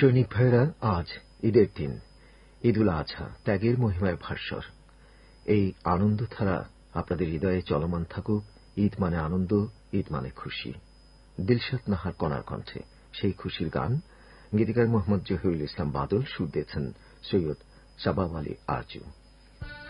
সৈনিক ভাইরা, আজ ঈদের দিন, ঈদ উল আজহা, ত্যাগের মহিমায় ভাস্বর। এই আনন্দধারা আপনাদের হৃদয়ে চলমান থাকুক। ঈদ মানে আনন্দ, ঈদ মানে খুশি। দিলশাদ নাহার কণার কণ্ঠে সেই খুশির গান। গীতিকার মোহাম্মদ জহিরুল ইসলাম বাদল, সুর দিয়েছেন সৈয়দ শাবাব আলী আরজু।